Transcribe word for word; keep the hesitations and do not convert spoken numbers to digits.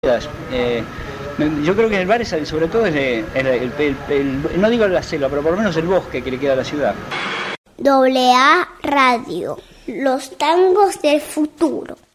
Eh, yo creo que en el bar es, sobre todo es el, el, el, el, el, no digo la selva, pero por lo menos el bosque que le queda a la ciudad. Doble A Radio, los tangos del futuro.